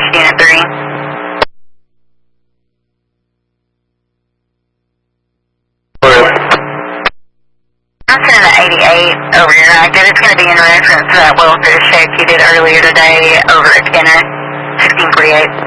Unit 3. I'm sending the 88 over your active. It's going to be in reference to that welfare check you did earlier today over at Kenner, 1648.